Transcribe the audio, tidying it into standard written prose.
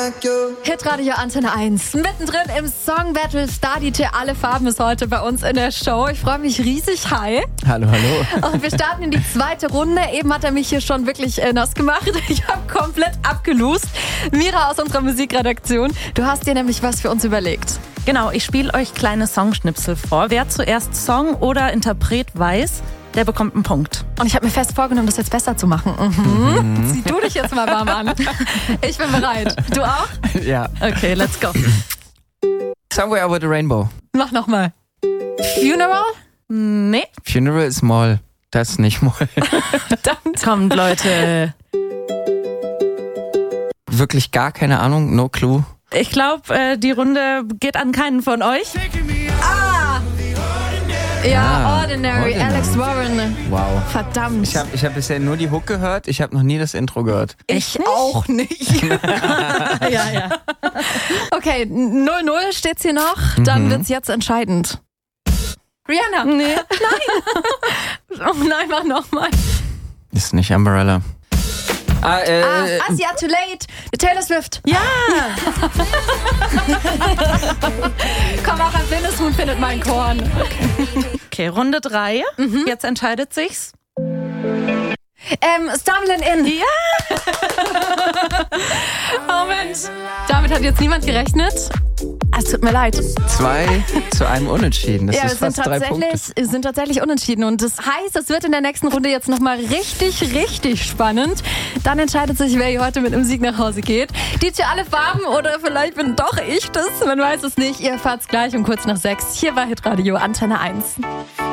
Hitradio Antenne 1. Mittendrin im Song Battle. Star DJ Alle Farben ist heute bei uns in der Show. Ich freue mich riesig. Hi. Hallo, hallo. Und wir starten in die zweite Runde. Eben hat er mich hier schon wirklich nass gemacht. Ich habe komplett abgelost. Mira aus unserer Musikredaktion, du hast dir nämlich was für uns überlegt. Genau, ich spiele euch kleine Songschnipsel vor. Wer zuerst Song oder Interpret weiß, der bekommt einen Punkt. Und ich habe mir fest vorgenommen, das jetzt besser zu machen. Zieh du dich jetzt mal warm an. Ich bin bereit. Du auch? Ja. Okay, let's go. Somewhere Over the Rainbow. Mach nochmal. Funeral? Nee. Funeral ist Moll. Das ist nicht Moll. Verdammt. Kommt, Leute. Wirklich gar keine Ahnung, no clue. Ich glaube, die Runde geht an keinen von euch. Ja, Ordinary. Alex Warren. Wow. Verdammt. Ich hab bisher nur die Hook gehört, ich habe noch nie das Intro gehört. Ich auch nicht. Ja. Okay, 0-0 steht's hier noch. Dann wird's jetzt entscheidend. Rihanna. Nee. Oh nein, mach nochmal. Ist nicht Umbrella. Asia Too Late. Taylor Swift. Ja. Komm, auch ein Bindeshuhn findet mein Korn. Okay, Runde 3. Jetzt entscheidet sich's. Stumbling In. Ja. Moment. Damit hat jetzt niemand gerechnet. Es tut mir leid. 2-1 unentschieden. Das Ja, ist fast 3 Punkte. wir sind tatsächlich unentschieden. Und das heißt, es wird in der nächsten Runde jetzt nochmal richtig spannend. Dann entscheidet sich, wer hier heute mit dem Sieg nach Hause geht. DJ Alle Farben oder vielleicht bin doch ich das. Man weiß es nicht. Ihr erfahrt's gleich um kurz nach 6. Hier war Hitradio Antenne 1.